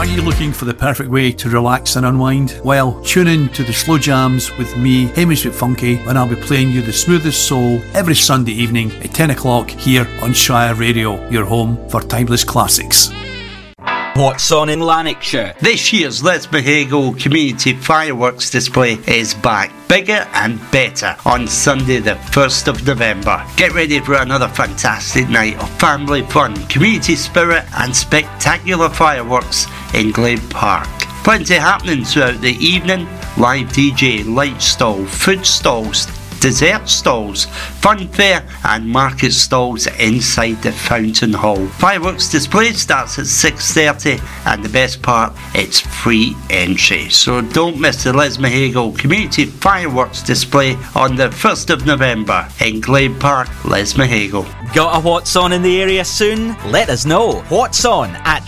Are you looking for the perfect way to relax and unwind? Well, tune in to the Slow Jams with me, Hamish McFunky, when I'll be playing you the smoothest soul every Sunday evening at 10 o'clock here on Shire Radio, your home for timeless classics. What's on in Lanarkshire? This year's Les Mahago Community Fireworks Display is back, bigger and better, on Sunday the 1st of November. Get ready for another fantastic night of family fun, community spirit and spectacular fireworks in Glebe Park. Plenty happening throughout the evening: live DJ, light stall, food stalls, dessert stalls, fun fair and market stalls inside the Fountain Hall. Fireworks display starts at 6:30 and the best part, it's free entry. So don't miss the Les Mahago Community Fireworks Display on the 1st of November in Glebe Park, Les Mahago. Got a What's On in the area soon? Let us know. What's On at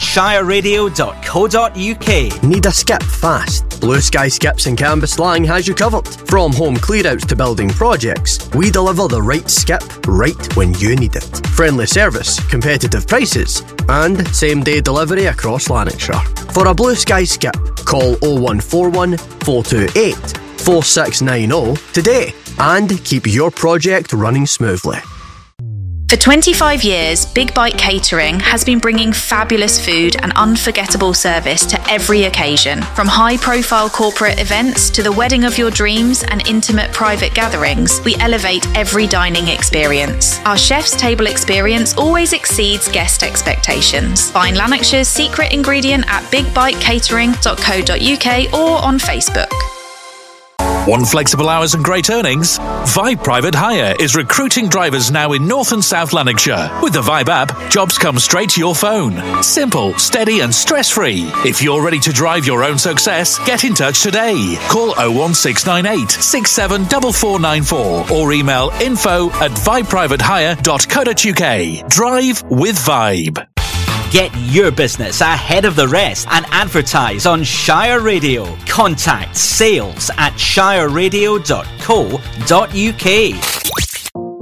shireradio.co.uk. Need a skip fast? Blue Sky Skips in Cambuslang has you covered. From home clear-outs to building projects, we deliver the right skip right when you need it. Friendly service, competitive prices, and same-day delivery across Lanarkshire. For a Blue Sky Skip, call 0141 428 4690 today and keep your project running smoothly. For 25 years, Big Bite Catering has been bringing fabulous food and unforgettable service to every occasion. From high-profile corporate events to the wedding of your dreams and intimate private gatherings, we elevate every dining experience. Our chef's table experience always exceeds guest expectations. Find Lanarkshire's secret ingredient at bigbitecatering.co.uk or on Facebook. Want flexible hours and great earnings? Vibe Private Hire is recruiting drivers now in North and South Lanarkshire. With the Vibe app, jobs come straight to your phone. Simple, steady and stress-free. If you're ready to drive your own success, get in touch today. Call 01698 674494 or email info@vibeprivatehire.co.uk. Drive with Vibe. Get your business ahead of the rest and advertise on Shire Radio. Contact sales@shireradio.co.uk.